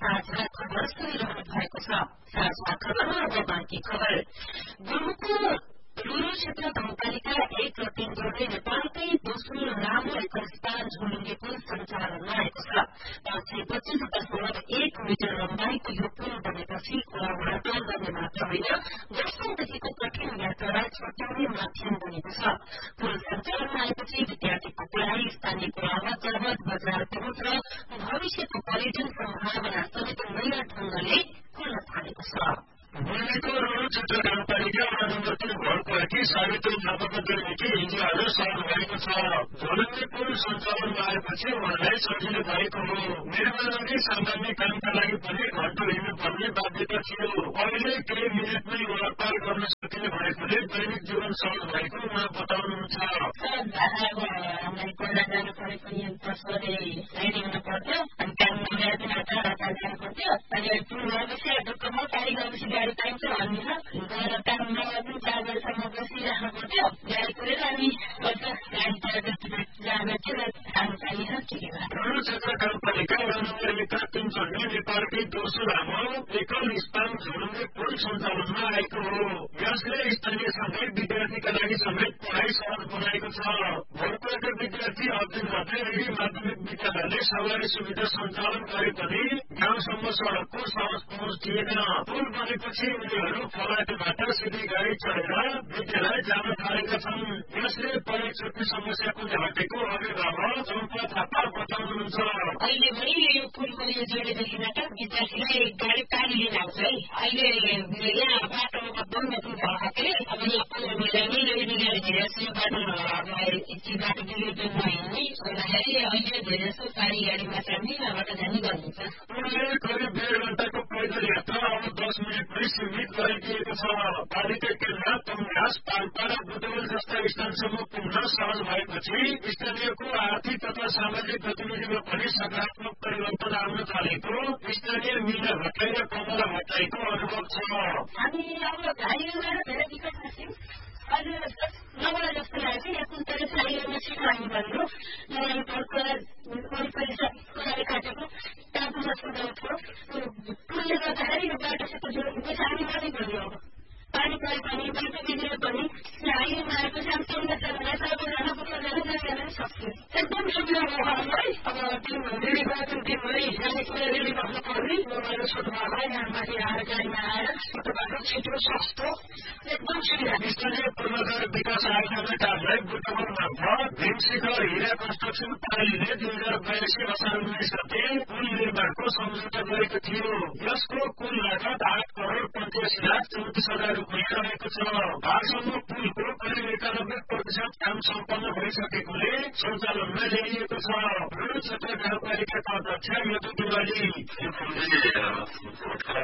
साझा खबर सुनिरहनु भएको छ। साझा खबरमा अब बाँकी खबर। गुरुको रुरु क्षेत्र गाउँपालिका 1 र 3 जोड्ने नेपालकै दोस्रो लामो एकलस्पान झोलुङ्गे पुल सञ्चालनमा आएको छ। 525.1 मिटर लम्बाइको यो पुल बनेपछि खोला वार्ताल गर्ने मात्र होइन, वर्षौंदेखिको कठिन यात्रालाई छुट्याउने माध्यम बनेको छ। पुल सञ्चालनमा आएपछि विद्यार्थीको पढ़ाई, स्थानीयको आवत जावत, बजार पहुँच र भविष्यको पर्यटन सम्भावना समेत नयाँ ढंगले खुल्न थालेको छ। गुल्मीको रुरु क्षेत्र गाउँपालिका वडा नम्बर 3 घरपाकी सावित्री थापाको दुर्नीति हिजो आज सार्नु भएको छ। झोलुङ्गे पुल सञ्चालनमा आएपछि उहाँलाई सजिलो भएको हो। निर्माणअघि सामान्य कामका लागि पनि घण्टो हिँड्नुपर्ने बाध्यता थियो। अहिले केही मिनटमै वारपार गर्न सकिने भएकोले दैनिक जीवन सहज भएको उहाँ बताउनुहुन्छ। गाडी पाइन्छ भन्ने छ। गएर काममा पनि 4 बजीसम्म बसिराख्नु पर्थ्यो। गाडी कुरेर अनि गाडी जाँदा चाहिँ खानु चाहिन्छ के के भयो। रुरु क्षेत्र गाउँपालिका वडा नम्बर 1 का 3 जोड्ने नेपालकै दोस्रो लामो एकल स्पान झोलुङ्गे पुल सञ्चालनमा आएको हो। यसले स्थानीयसँगै विद्यार्थीका लागि समेत पढ़ाई सहज बनाएको छ। भोटपाका विद्यार्थी अध्ययन गर्दै रेडी माध्यमिक विद्यालयले सवारी सुविधा सञ्चालन गरे पनि गाउँसम्म सड़कको सहज पहुँच थिएन। पुल बनेपछि उनीहरू फलाटेबाट सिधै गाडी चढेर विद्यालय जान थालेका छन्। यसले पढाइ छुट्ने समस्याको झटेको अभिभावक चम्पा थापा बताउनुहुन्छ। अहिले पनि यो पुल पनि जोडेदेखिबाट विद्यार्थीलाई गाडी पानी लिन आउँछ है। अहिले यहाँ बाटोमा बन्द भएकोले अब यो पुल बजाउने रेडी गाडी धेरै बाटो बाटो बिग्रिँदैन नहिँड्ने भन्दाखेरि अहिले धेरै जस्तो पानी गाडीमा चढ्ने यहाँबाट जाने गरिन्छ। पुलले करिब 1.5 घण्टाको पैदल यात्रा अब 10 मिनटमै सीमित गरिदिएको छ। पालिका केन्द्र तमघास पाल्पा र बुटवल जस्ता स्थानसम्म पुग्न सहज भएपछि स्थानीयको आर्थिक तथा सामाजिक गतिविधिमा पनि सकारात्मक परिवर्तन आउन थालेको स्थानीय मीना भट्टाई र कमला भट्टाईको अनुभव छ। हामी अब हाइवेमा धेरै विकास गर्छौँ। अहिले नबडा जस्तो लाग्छ। यहाँ कुन तरिका हाइवेमा सिकाउनु पर्यो। यहाँ वरिपरि खोलाले काटेको टापु जस्तो गाउँथ्यो। पुलले गर्दाखेरि यो बाटोसित जोड्नुपर्छ। हामी मात्रै पर्यो। अब पानी परे पनि बाटो बिग्रे पनि हाइवेमा आएपछि हामी चौरास्तालाई जान पुग्न सक्छौँ। एकदम सुविधा भयो हामीलाई। अब रेडी भएको दिनभरि जाने कुरा रेडी बस्नु पर्ने मोबाइल छोटोमा यहाँ माथि आएर गाडीमा आएर छोटो बाटो छिटो सस्तो एकदम सुविधा। स्थानीय पूर्वाधार विकास आयोगका कार्यालय बुटवल मार्फत भीमशिखर हिरा कन्स्ट्रक्सन पालीले 2082 असार 19 गते पुल निर्माणको सम्झौता गरेको थियो। यसको कुल लागत 8,85,34,000 रुपियाँ रहेको छ। हालसम्म पुलको करिब 91% काम सम्पन्न भइसकेकोले सञ्चालनमा ल्याइएको छ। रुरु क्षेत्र गाउँपालिकाका अध्यक्ष यदु तिवारी